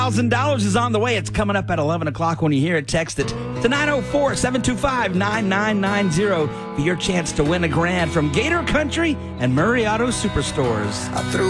$1,000 is on the way. It's coming up at 11 o'clock. When you hear it, text it to 904-725-9990 for your chance to win $1,000 from Gator Country and Murray Auto Superstores. I threw